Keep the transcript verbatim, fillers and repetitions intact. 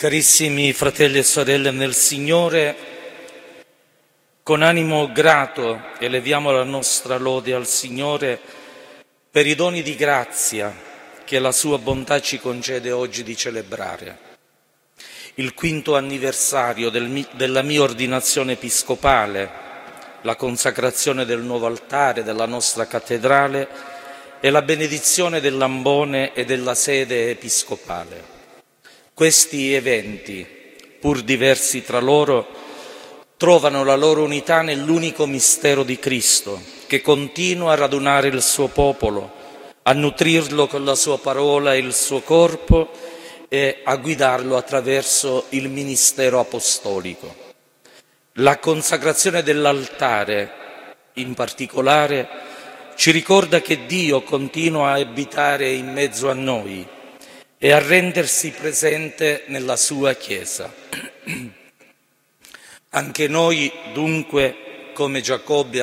Carissimi fratelli e sorelle nel Signore, con animo grato eleviamo la nostra lode al Signore per i doni di grazia che la sua bontà ci concede oggi di celebrare. Il quinto anniversario del, della mia ordinazione episcopale, la consacrazione del nuovo altare della nostra cattedrale e la benedizione dell'ambone e della sede episcopale. Questi eventi, pur diversi tra loro, trovano la loro unità nell'unico mistero di Cristo, che continua a radunare il suo popolo, a nutrirlo con la sua parola e il suo corpo e a guidarlo attraverso il ministero apostolico. La consacrazione dell'altare, in particolare, ci ricorda che Dio continua a abitare in mezzo a noi e a rendersi presente nella sua Chiesa. Anche noi, dunque, come Giacobbe